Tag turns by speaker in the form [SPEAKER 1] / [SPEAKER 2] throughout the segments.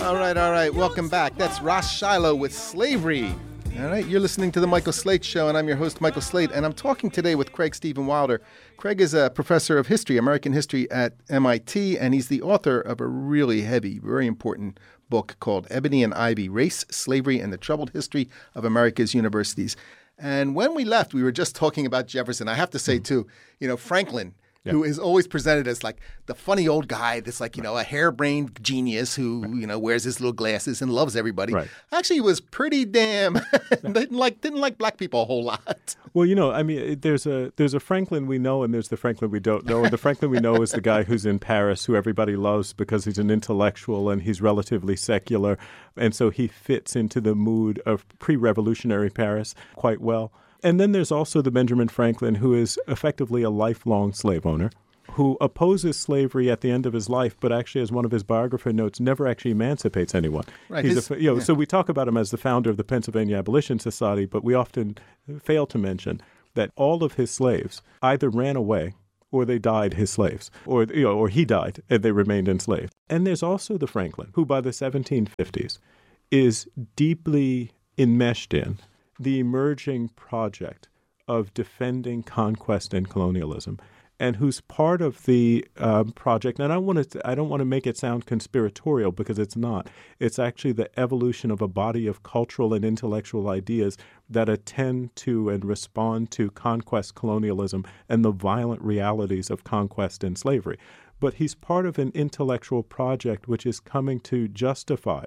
[SPEAKER 1] All right. Welcome back. That's Ross Shiloh with Slavery. All right, you're listening to The Michael Slate Show, and I'm your host, Michael Slate, and I'm talking today with Craig Steven Wilder. Craig is a professor of history, American history at MIT, and he's the author of a really heavy, very important book called Ebony and Ivy, Race, Slavery, and the Troubled History of America's Universities. And when we left, we were just talking about Jefferson. I have to say, too, Franklin, who is always presented as like the funny old guy that's like, a harebrained genius who, wears his little glasses and loves everybody. Right. Actually, was pretty damn didn't like black people a whole lot.
[SPEAKER 2] Well, there's a Franklin we know and there's the Franklin we don't know. And the Franklin we know is the guy who's in Paris, who everybody loves because he's an intellectual and he's relatively secular. And so he fits into the mood of pre-revolutionary Paris quite well. And then there's also the Benjamin Franklin, who is effectively a lifelong slave owner, who opposes slavery at the end of his life, but actually, as one of his biographer notes, never actually emancipates anyone. Right. So we talk about him as the founder of the Pennsylvania Abolition Society, but we often fail to mention that all of his slaves either ran away or they died his slaves, or he died and they remained enslaved. And there's also the Franklin, who by the 1750s is deeply enmeshed in the emerging project of defending conquest and colonialism, and who's part of the project. And I don't want to make it sound conspiratorial because it's not. It's actually the evolution of a body of cultural and intellectual ideas that attend to and respond to conquest, colonialism, and the violent realities of conquest and slavery. But he's part of an intellectual project which is coming to justify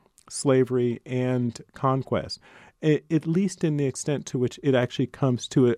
[SPEAKER 2] slavery and conquest, at least in the extent to which it actually comes to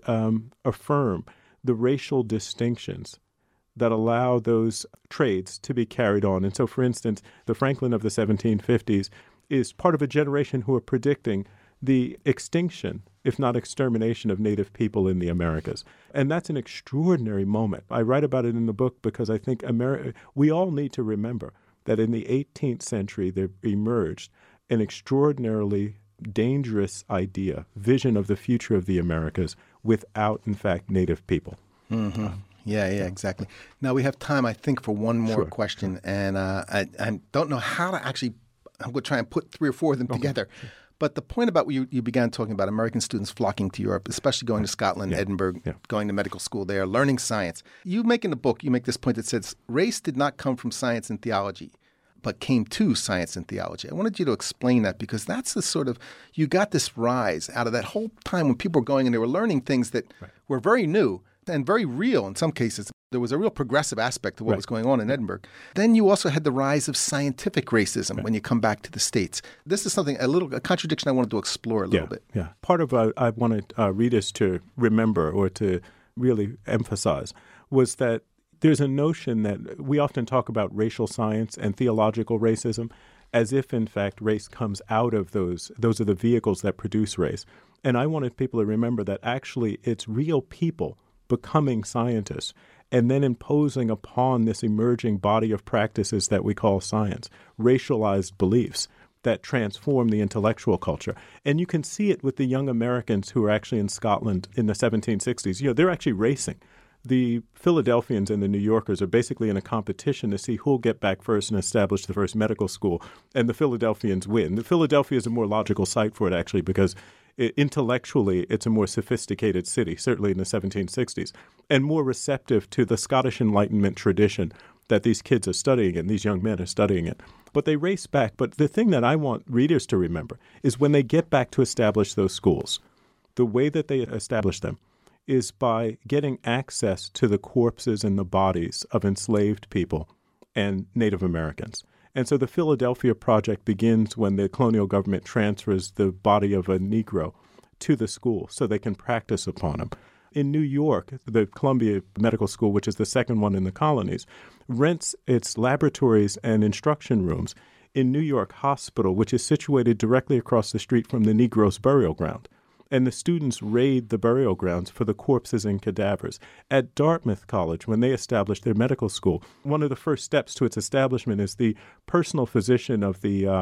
[SPEAKER 2] affirm the racial distinctions that allow those trades to be carried on. And so, for instance, the Franklin of the 1750s is part of a generation who are predicting the extinction, if not extermination, of Native people in the Americas. And that's an extraordinary moment. I write about it in the book because I think we all need to remember that in the 18th century there emerged an extraordinarily dangerous vision of the future of the Americas without, in fact, Native people.
[SPEAKER 1] Mm-hmm. Yeah, exactly. Now we have time, I think, for one more question. Sure. And I don't know how to actually – I'm going to try and put three or four of them together. Sure. But the point about you began talking about American students flocking to Europe, especially going to Scotland, Edinburgh, going to medical school there, learning science. You make in the book, you make this point that says race did not come from science and theology, but came to science and theology. I wanted you to explain that because that's the sort of – you got this rise out of that whole time when people were going and they were learning things that were very new and very real in some cases. There was a real progressive aspect to what was going on in Edinburgh. Then you also had the rise of scientific racism when you come back to the States. This is something, a contradiction I wanted to explore a little bit. Yeah.
[SPEAKER 2] Part of what I wanted readers to remember or to really emphasize was that there's a notion that we often talk about racial science and theological racism as if, in fact, race comes out of those. Those are the vehicles that produce race. And I wanted people to remember that actually it's real people becoming scientists and then imposing upon this emerging body of practices that we call science, racialized beliefs that transform the intellectual culture. And you can see it with the young Americans who are actually in Scotland in the 1760s. They're actually racing. The Philadelphians and the New Yorkers are basically in a competition to see who'll get back first and establish the first medical school, and the Philadelphians win. The Philadelphia is a more logical site for it, actually, because intellectually it's a more sophisticated city, certainly in the 1760s, and more receptive to the Scottish Enlightenment tradition that these kids are studying and these young men are studying it. But they race back. But the thing that I want readers to remember is when they get back to establish those schools, the way that they establish them is by getting access to the corpses and the bodies of enslaved people and Native Americans. And so the Philadelphia Project begins when the colonial government transfers the body of a Negro to the school so they can practice upon him. In New York, the Columbia Medical School, which is the second one in the colonies, rents its laboratories and instruction rooms in New York Hospital, which is situated directly across the street from the Negroes' burial ground. And the students raid the burial grounds for the corpses and cadavers. At Dartmouth College, when they established their medical school, one of the first steps to its establishment is the personal physician of the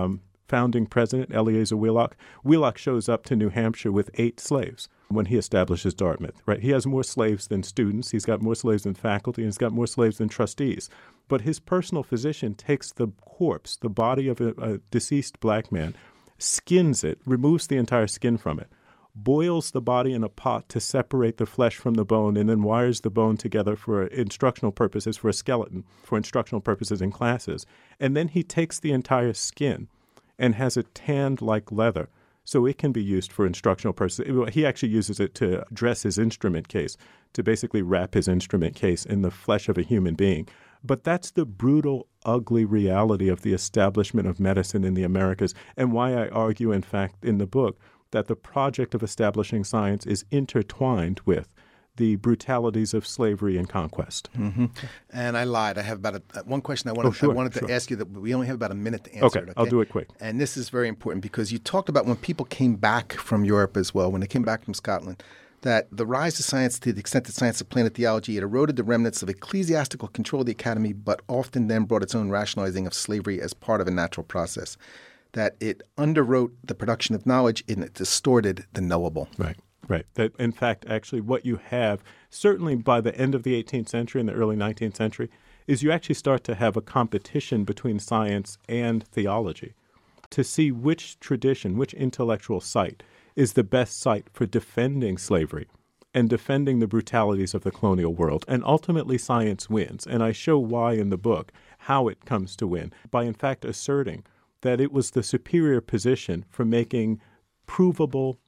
[SPEAKER 2] founding president, Eleazar Wheelock. Wheelock shows up to New Hampshire with 8 slaves when he establishes Dartmouth, right? He has more slaves than students. He's got more slaves than faculty, and he's got more slaves than trustees. But his personal physician takes the corpse, the body of a deceased black man, skins it, removes the entire skin from it, boils the body in a pot to separate the flesh from the bone, and then wires the bone together for instructional purposes, for a skeleton, for instructional purposes in classes. And then he takes the entire skin and has it tanned like leather so it can be used for instructional purposes. He actually uses it to dress his instrument case, to basically wrap his instrument case in the flesh of a human being. But that's the brutal, ugly reality of the establishment of medicine in the Americas, and why I argue, in fact, in the book, that the project of establishing science is intertwined with the brutalities of slavery and conquest.
[SPEAKER 1] Mm-hmm. And I lied. I have about one question I wanted to ask you that we only have about a minute to answer it. Okay,
[SPEAKER 2] I'll do it quick.
[SPEAKER 1] And this is very important because you talked about when people came back from Europe as well, when they came back from Scotland, that the rise of science, to the extent that science supplanted theology, it eroded the remnants of ecclesiastical control of the academy, but often then brought its own rationalizing of slavery as part of a natural process. That it underwrote the production of knowledge and it distorted the knowable.
[SPEAKER 2] Right. That, in fact, actually what you have, certainly by the end of the 18th century and the early 19th century, is you actually start to have a competition between science and theology to see which tradition, which intellectual site is the best site for defending slavery and defending the brutalities of the colonial world. And ultimately, science wins. And I show why in the book, how it comes to win, by in fact asserting that it was the superior position for making provable,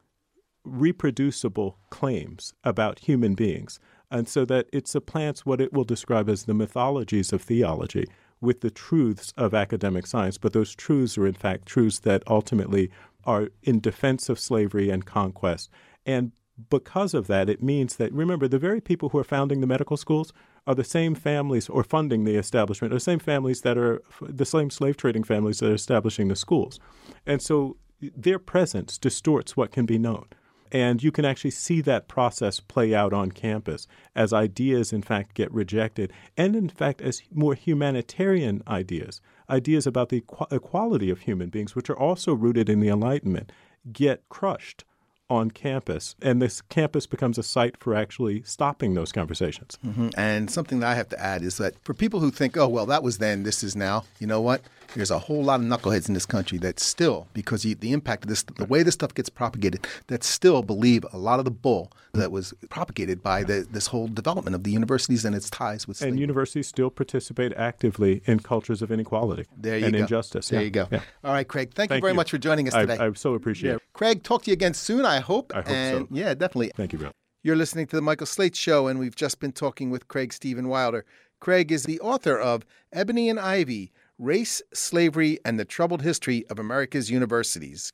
[SPEAKER 2] reproducible claims about human beings. And so that it supplants what it will describe as the mythologies of theology with the truths of academic science. But those truths are, in fact, truths that ultimately are in defense of slavery and conquest. And because of that, it means that, remember, the very people who are founding the medical schools are the same families, or funding the establishment, are the same families that are the same slave trading families that are establishing the schools. And so their presence distorts what can be known. And you can actually see that process play out on campus as ideas, in fact, get rejected. And, in fact, as more humanitarian ideas about the equality of human beings, which are also rooted in the Enlightenment, get crushed on campus, and this campus becomes a site for actually stopping those conversations.
[SPEAKER 1] Mm-hmm. And something that I have to add is that for people who think, oh, well, that was then, this is now, you know what? There's a whole lot of knuckleheads in this country that still, because the impact of this, the way this stuff gets propagated, that still believe a lot of the bull that was propagated by this whole development of the universities and its ties with slavery.
[SPEAKER 2] And universities still participate actively in cultures of inequality and injustice.
[SPEAKER 1] There you go. Yeah. All right, Craig, thank you very much for joining us today.
[SPEAKER 2] I so appreciate it.
[SPEAKER 1] Craig, talk to you again soon, I hope.
[SPEAKER 2] I hope so.
[SPEAKER 1] Yeah, definitely.
[SPEAKER 2] Thank you, Bill.
[SPEAKER 1] You're listening to The Michael Slate Show, and we've just been talking with Craig Steven Wilder. Craig is the author of Ebony and Ivy, Race, Slavery, and the Troubled History of America's Universities.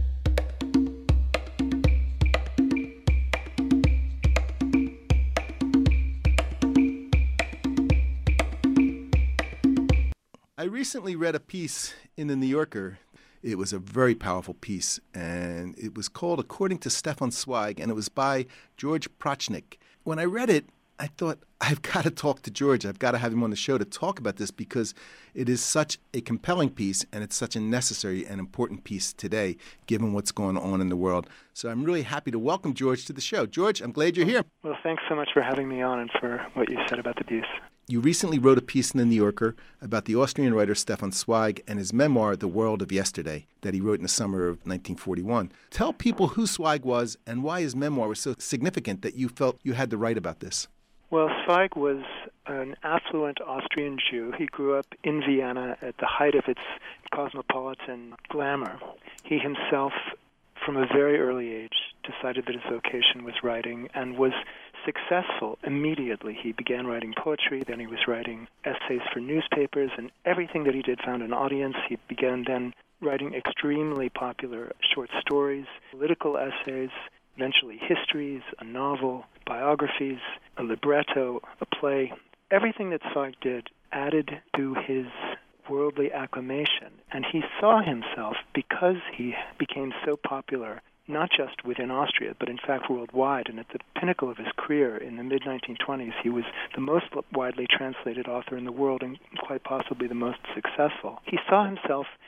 [SPEAKER 1] I recently read a piece in The New Yorker. It was a very powerful piece, and it was called According to Stefan Zweig, and it was by George Prochnik. When I read it, I thought, I've got to talk to George. I've got to have him on the show to talk about this because it is such a compelling piece and it's such a necessary and important piece today, given what's going on in the world. So I'm really happy to welcome George to the show. George, I'm glad you're here.
[SPEAKER 3] Well, thanks so much for having me on and for what you said about the piece.
[SPEAKER 1] You recently wrote a piece in The New Yorker about the Austrian writer Stefan Zweig and his memoir, The World of Yesterday, that he wrote in the summer of 1941. Tell people who Zweig was and why his memoir was so significant that you felt you had to write about this.
[SPEAKER 3] Well, Zweig was an affluent Austrian Jew. He grew up in Vienna at the height of its cosmopolitan glamour. He himself, from a very early age, decided that his vocation was writing and was successful immediately. He began writing poetry, then he was writing essays for newspapers, and everything that he did found an audience. He began then writing extremely popular short stories, political essays, eventually histories, a novel, biographies, a libretto, a play. Everything that Zweig did added to his worldly acclamation. And he saw himself, because he became so popular, not just within Austria, but in fact worldwide, and at the pinnacle of his career in the mid-1920s, he was the most widely translated author in the world and quite possibly the most successful. He saw himself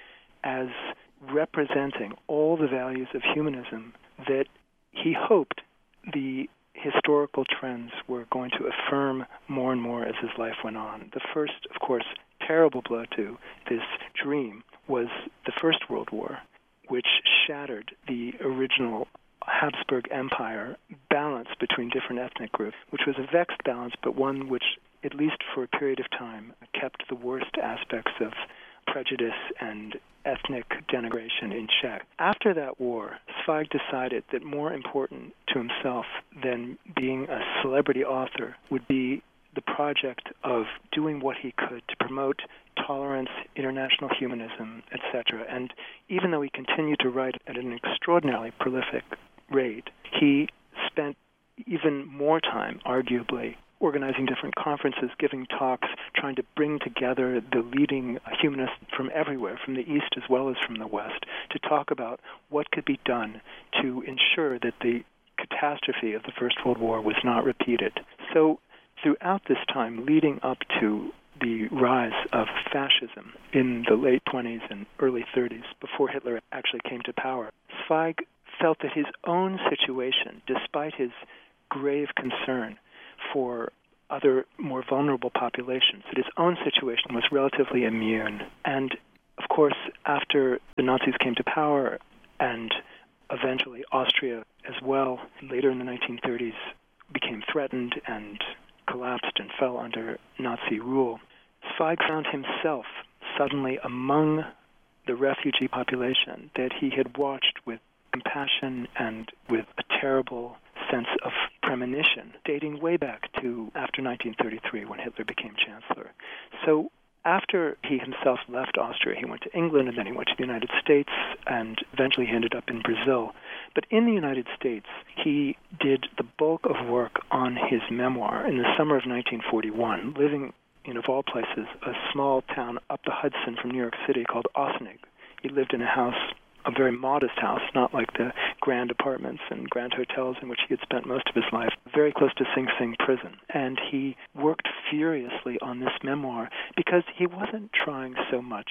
[SPEAKER 3] as representing all the values of humanism that he hoped the historical trends were going to affirm more and more as his life went on. The first, of course, terrible blow to this dream was the First World War, which shattered the original Habsburg Empire balance between different ethnic groups, which was a vexed balance, but one which, at least for a period of time, kept the worst aspects of prejudice and ethnic denigration in check. After that war, Zweig decided that more important to himself than being a celebrity author would be the project of doing what he could to promote tolerance, international humanism, etc. And even though he continued to write at an extraordinarily prolific rate, he spent even more time, arguably, organizing different conferences, giving talks, trying to bring together the leading humanists from everywhere, from the East as well as from the West, to talk about what could be done to ensure that the catastrophe of the First World War was not repeated. So throughout this time, leading up to the rise of fascism in the late 20s and early 30s, before Hitler actually came to power, Zweig felt that his own situation, despite his grave concern for other more vulnerable populations, that his own situation was relatively immune. And, of course, after the Nazis came to power, and eventually Austria as well, later in the 1930s, became threatened and collapsed and fell under Nazi rule, Zweig found himself suddenly among the refugee population that he had watched with compassion and with a terrible sense of premonition, dating way back to after 1933 when Hitler became chancellor. So after he himself left Austria, he went to England, and then he went to the United States, and eventually he ended up in Brazil. But in the United States, he did the bulk of work on his memoir in the summer of 1941, living in, of all places, a small town up the Hudson from New York City called Ossining. He lived in a house, a very modest house, not like the grand apartments and grand hotels in which he had spent most of his life, very close to Sing Sing prison. And he worked furiously on this memoir because he wasn't trying so much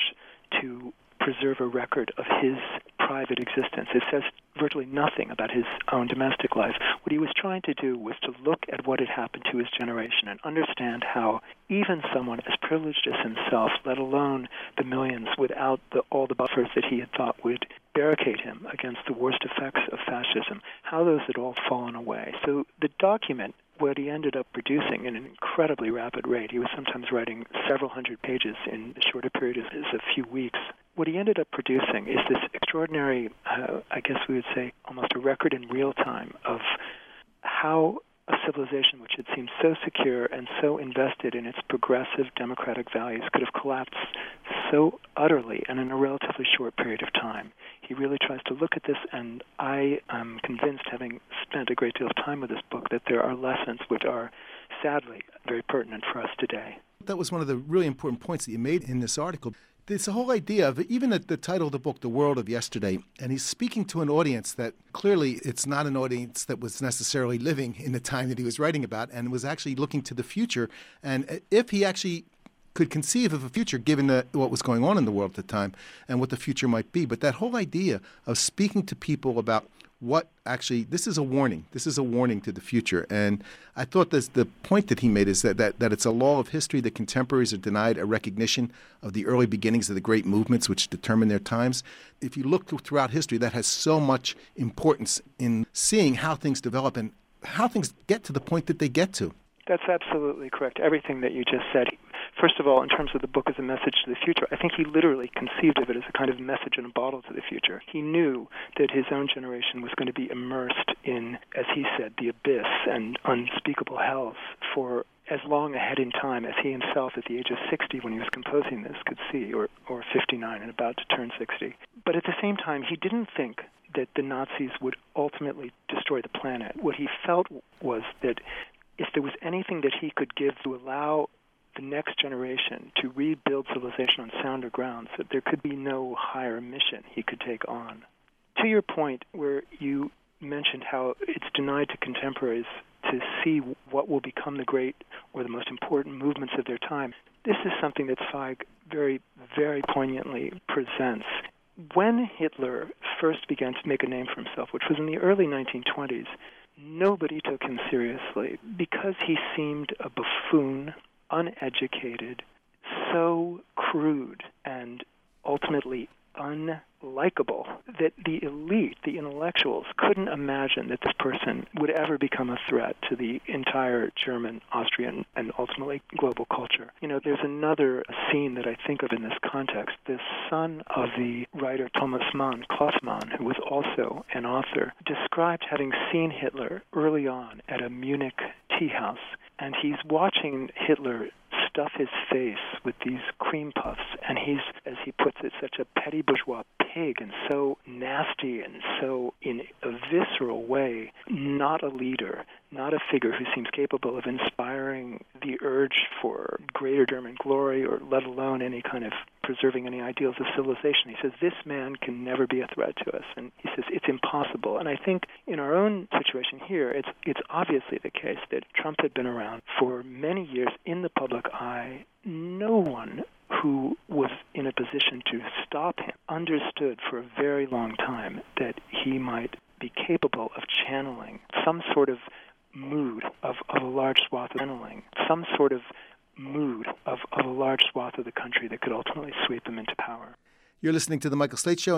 [SPEAKER 3] to preserve a record of his private existence. It says virtually nothing about his own domestic life. What he was trying to do was to look at what had happened to his generation and understand how even someone as privileged as himself, let alone the millions without all the buffers that he had thought would barricade him against the worst effects of fascism, how those had all fallen away. So the document, what he ended up producing in an incredibly rapid rate, he was sometimes writing several hundred pages in a shorter period as a few weeks. What he ended up producing is this extraordinary, I guess we would say, almost a record in real time of how a civilization which had seemed so secure and so invested in its progressive democratic values could have collapsed so utterly and in a relatively short period of time. He really tries to look at this, and I am convinced, having spent a great deal of time with this book, that there are lessons which are sadly very pertinent for us today.
[SPEAKER 1] That was one of the really important points that you made in this article. There's the whole idea of, even at the title of the book, The World of Yesterday, and he's speaking to an audience that clearly it's not an audience that was necessarily living in the time that he was writing about and was actually looking to the future. And if he actually could conceive of a future given what was going on in the world at the time and what the future might be. But that whole idea of speaking to people about what actually, this is a warning. This is a warning to the future. And I thought the point that he made is that it's a law of history that contemporaries are denied a recognition of the early beginnings of the great movements which determine their times. If you look throughout history, that has so much importance in seeing how things develop and how things get to the point that they get to.
[SPEAKER 3] That's absolutely correct. Everything that you just said. First of all, in terms of the book as a message to the future, I think he literally conceived of it as a kind of message in a bottle to the future. He knew that his own generation was going to be immersed in, as he said, the abyss and unspeakable hells for as long ahead in time as he himself, at the age of 60 when he was composing this, could see, or 59 and about to turn 60. But at the same time, he didn't think that the Nazis would ultimately destroy the planet. What he felt was that if there was anything that he could give to allow the next generation to rebuild civilization on sounder grounds, that there could be no higher mission he could take on. To your point, where you mentioned how it's denied to contemporaries to see what will become the great or the most important movements of their time, this is something that Zweig very, very poignantly presents when Hitler first began to make a name for himself, which was in the early 1920s, nobody took him seriously because he seemed a buffoon, uneducated, so crude, and ultimately unlikable that the elite, the intellectuals, couldn't imagine that this person would ever become a threat to the entire German, Austrian, and ultimately global culture. There's another scene that I think of in this context. The son of the writer Thomas Mann, Klaus Mann, who was also an author, described having seen Hitler early on at a Munich tea house, and he's watching Hitler stuff his face with these cream puffs, and he's, as he puts it, such a petty bourgeois pig and so nasty and so in a visceral way not a leader, not a figure who seems capable of inspiring the urge for greater German glory or let alone any kind of preserving any ideals of civilization. He says, this man can never be a threat to us. And he says, it's impossible. And I think in our own situation here, it's obviously the case that Trump had been around for many years in the public eye. No one who was in a position to stop him understood for a very long time that he might be capable of channeling some sort of mood of a large swath of some sort of mood of a large swath of the country that could ultimately sweep them into power.
[SPEAKER 1] You're listening to The Michael Slate Show.